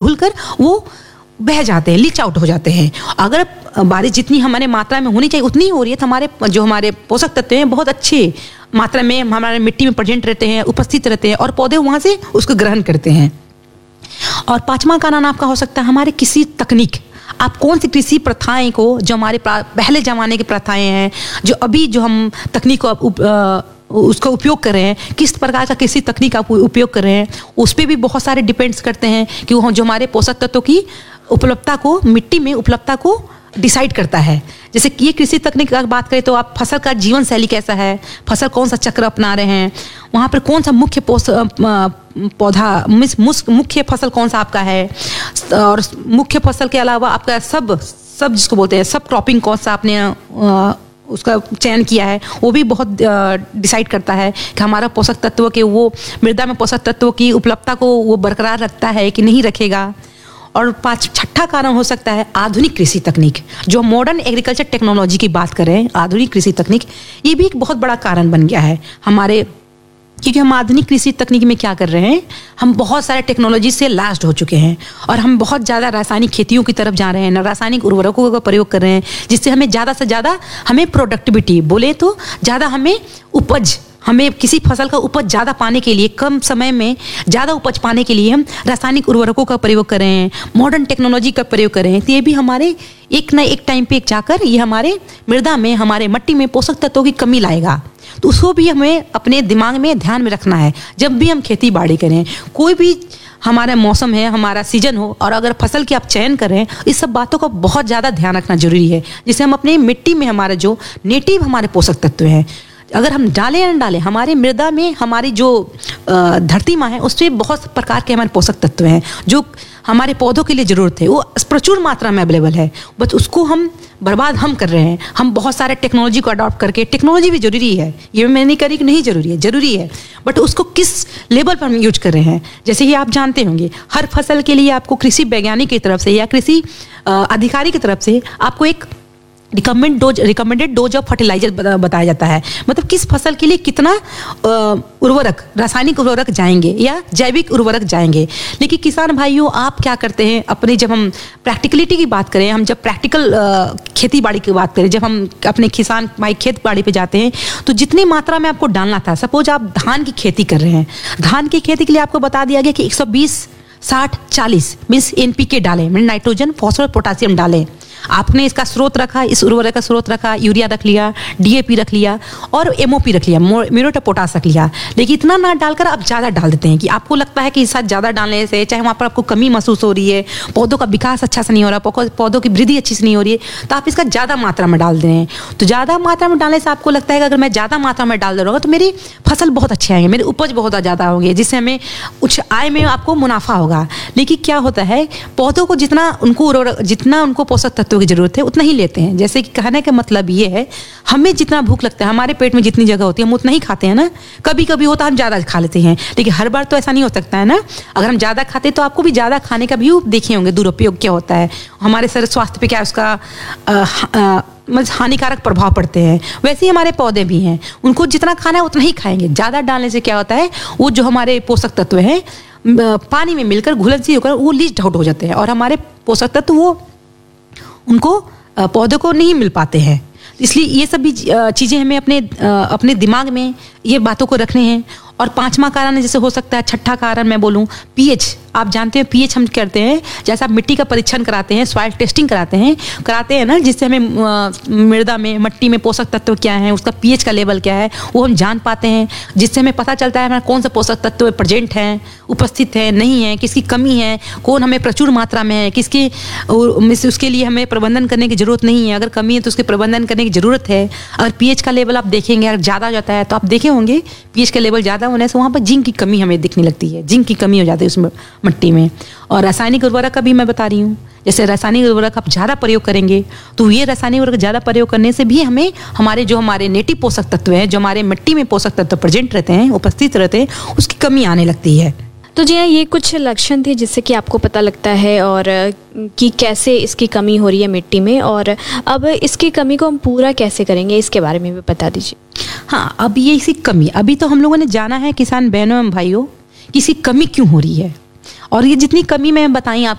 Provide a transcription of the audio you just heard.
घुलकर वो बह जाते हैं, लीच आउट हो जाते हैं। अगर बारिश जितनी हमारे मात्रा में होनी चाहिए उतनी ही हो रही है तो हमारे पोषक तत्व हैं बहुत अच्छे मात्रा में हमारे मिट्टी में प्रेजेंट रहते हैं, उपस्थित रहते हैं और पौधे वहाँ से उसको ग्रहण करते हैं। और पांचवा कारण आपका हो सकता है हमारे किसी तकनीक, आप कौन सी कृषि प्रथाएं को, जो हमारे पहले जमाने की प्रथाएं हैं, जो अभी जो हम तकनीक को उसका उपयोग कर रहे हैं, किस प्रकार का कृषि तकनीक आप उपयोग कर रहे हैं, उस पर भी बहुत सारे डिपेंड्स करते हैं कि वो जो हमारे पोषक तत्वों की उपलब्धता को, मिट्टी में उपलब्धता को डिसाइड करता है। जैसे कि ये कृषि तकनीक की बात करें तो आप फसल का जीवन शैली कैसा है, फसल कौन सा चक्र अपना रहे हैं, वहाँ पर कौन सा मुख्य पौधा, मुख्य फसल कौन सा आपका है, और मुख्य फसल के अलावा आपका सब जिसको बोलते हैं सब क्रॉपिंग कौन सा आपने उसका चयन किया है, वो भी बहुत डिसाइड करता है कि हमारा पोषक तत्व के वो मृदा में पोषक तत्वों की उपलब्धता को वो बरकरार रखता है कि नहीं रखेगा। और छठा कारण हो सकता है आधुनिक कृषि तकनीक, जो मॉडर्न एग्रीकल्चर टेक्नोलॉजी की बात कर रहे हैं, आधुनिक कृषि तकनीक, ये भी एक बहुत बड़ा कारण बन गया है हमारे, क्योंकि हम आधुनिक कृषि तकनीक में क्या कर रहे हैं, हम बहुत सारे टेक्नोलॉजी से लास्ट हो चुके हैं और हम बहुत ज़्यादा रासायनिक खेतियों की तरफ जा रहे हैं, रासायनिक उर्वरकों का प्रयोग कर रहे हैं, जिससे हमें ज़्यादा से ज़्यादा हमें प्रोडक्टिविटी बोले तो ज़्यादा हमें उपज, हमें किसी फसल का उपज ज़्यादा पाने के लिए, कम समय में ज़्यादा उपज पाने के लिए हम रासायनिक उर्वरकों का प्रयोग कर रहे हैं, मॉडर्न टेक्नोलॉजी का प्रयोग कर रहे हैं। तो ये भी हमारे एक ना एक टाइम पे जाकर ये हमारे मृदा में, हमारे मिट्टी में पोषक तत्वों की कमी लाएगा। तो उसको भी हमें अपने दिमाग में ध्यान में रखना है जब भी हम खेती बाड़ी करें। कोई भी हमारा मौसम है, हमारा सीजन हो, और अगर फसल की आप चयन कर रहे हैं, इस सब बातों का बहुत ज़्यादा ध्यान रखना जरूरी है, जिससे हम अपनी मिट्टी में हमारे जो नेटिव हमारे पोषक तत्व हैं, अगर हम डालें या न डालें, हमारे मृदा में हमारी जो धरती माँ है उसमें बहुत प्रकार के हमारे पोषक तत्व हैं जो हमारे पौधों के लिए ज़रूरत है, वो प्रचुर मात्रा में अवेलेबल है, बस उसको हम बर्बाद हम कर रहे हैं। हम बहुत सारे टेक्नोलॉजी को अडॉप्ट करके, टेक्नोलॉजी भी जरूरी है, ये मैं नहीं करी कि नहीं जरूरी है, बट उसको किस लेवल पर हम यूज कर रहे हैं। जैसे कि आप जानते होंगे, हर फसल के लिए आपको कृषि वैज्ञानिक की तरफ से या कृषि अधिकारी की तरफ से आपको एक रिकमेंडेड डोज ऑफ फर्टिलाइजर बताया जाता है, मतलब किस फसल के लिए कितना उर्वरक, रासायनिक उर्वरक जाएंगे या जैविक उर्वरक जाएंगे। लेकिन किसान भाइयों, आप क्या करते हैं अपने, जब हम प्रैक्टिकलिटी की बात करें, हम जब प्रैक्टिकल खेती बाड़ी की बात करें, जब हम अपने किसान भाई खेत बाड़ी पे जाते हैं, तो जितनी मात्रा में आपको डालना था, सपोज आप धान की खेती कर रहे हैं, धान की खेती के लिए आपको बता दिया गया कि 120-60-40 मीन्स NPK डालें, मीन नाइट्रोजन फॉस्फोरस पोटासियम डालें। आपने इसका स्रोत रखा, इस उर्वरक का स्रोत रखा, यूरिया रख लिया, DAP रख लिया और MOP रख लिया, म्यूरेट ऑफ पोटास रख लिया। लेकिन इतना ना डालकर आप ज़्यादा डाल देते हैं कि आपको लगता है कि इस साथ ज़्यादा डालने से, चाहे वहाँ पर आपको कमी महसूस हो रही है, पौधों का विकास अच्छा से नहीं हो रहा, पौधों की वृद्धि अच्छी से नहीं हो रही है, तो आप इसका ज़्यादा मात्रा में डाल दे रहे हैं। तो ज़्यादा मात्रा में डालने से आपको लगता है कि अगर मैं ज़्यादा मात्रा में डाल दे रहा हूँ तो मेरी फसल बहुत अच्छी आएंगे, मेरी उपज बहुत ज़्यादा होंगे, जिससे हमें कुछ आय में आपको मुनाफा होगा। लेकिन क्या होता है, पौधों को जितना उनको पोषक तत्वों की जरूरत है उतना ही लेते हैं। जैसे कि कहने का मतलब ये है, हमें जितना भूख लगता है, हमारे पेट में जितनी जगह होती है हम उतना ही खाते हैं ना। कभी कभी होता है हम ज़्यादा खा लेते हैं, लेकिन हर बार तो ऐसा नहीं हो सकता है ना। अगर हम ज़्यादा खाते हैं तो आपको भी ज़्यादा खाने का भी देखे होंगे दुरुपयोग क्या होता है, हमारे शरीर स्वास्थ्य पे क्या उसका हानिकारक प्रभाव पड़ते हैं। वैसे ही हमारे पौधे भी हैं, उनको जितना खाना है उतना ही खाएंगे। ज़्यादा डालने से क्या होता है, वो जो हमारे पोषक तत्व हैं पानी में मिलकर घुलनशील होकर वो लीच आउट हो जाते हैं और हमारे पोषक तत्व वो उनको पौधों को नहीं मिल पाते हैं। इसलिए ये सब भी चीज़ें हमें अपने दिमाग में ये बातों को रखने हैं। और पांचवा कारण जैसे हो सकता है, छठा कारण मैं बोलूँ, pH। आप जानते हैं pH हम करते हैं, जैसे आप मिट्टी का परीक्षण कराते हैं, सॉइल टेस्टिंग कराते हैं ना, जिससे हमें मृदा में, मिट्टी में पोषक तत्व क्या है, उसका pH का लेवल क्या है वो हम जान पाते हैं, जिससे हमें पता चलता है हमारा कौन सा पोषक तत्व प्रेजेंट है, उपस्थित है, नहीं है, किसकी कमी है, कौन हमें प्रचुर मात्रा में है, किसकी उसके लिए हमें प्रबंधन करने की जरूरत नहीं है। अगर कमी है तो उसके प्रबंधन करने की जरूरत है। अगर pH का लेवल आप देखेंगे, अगर ज़्यादा हो जाता है तो आप देखे होंगे pH का लेवल ज़्यादा होने से वहाँ पर जिंक की कमी हमें दिखने लगती है, जिंक की कमी हो जाती है उसमें मिट्टी में। और रासायनिक उर्वरक का भी मैं बता रही हूँ, जैसे रासायनिक उर्वरक आप ज़्यादा प्रयोग करेंगे तो ये रासायनिक उर्वरक ज़्यादा प्रयोग करने से भी हमें हमारे नेटिव पोषक तत्व हैं, जो हमारे मिट्टी में पोषक तत्व प्रेजेंट रहते हैं, उपस्थित रहते हैं, उसकी कमी आने लगती है। तो जी हाँ, ये कुछ लक्षण थे जिससे कि आपको पता लगता है और कि कैसे इसकी कमी हो रही है मिट्टी में, और अब इसकी कमी को हम पूरा कैसे करेंगे इसके बारे में भी बता दीजिए। हाँ, अब ये इसी कमी, अभी तो हम लोगों ने जाना है किसान बहनों एवं भाइयों कि इसकी कमी क्यों हो रही है, और ये जितनी कमी मैं बताई